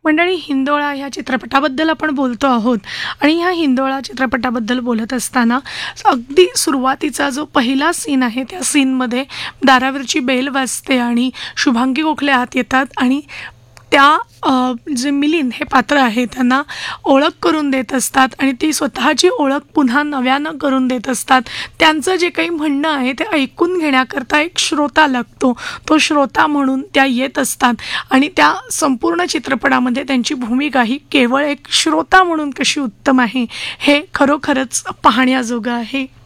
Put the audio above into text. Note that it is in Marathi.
मंडळी, हिंदोळा ह्या चित्रपटाबद्दल आपण बोलतो आहोत आणि ह्या हिंदोळा चित्रपटाबद्दल बोलत असताना अगदी सुरुवातीचा जो पहिला सीन आहे त्या सीनमध्ये दारावरची बेल वाजते आणि शुभांगी गोखले आत येतात आणि त्या जे मिलिंद हे पात्र आहे त्यांना ओळख करून देत असतात आणि ती स्वतःची ओळख पुन्हा नव्यानं करून देत असतात. त्यांचं जे काही म्हणणं आहे ते ऐकून घेण्याकरता एक श्रोता लागतो. तो श्रोता म्हणून त्या येत असतात आणि त्या संपूर्ण चित्रपटामध्ये त्यांची भूमिका ही केवळ एक श्रोता म्हणून कशी उत्तम आहे हे खरोखरच पाहण्याजोगं आहे.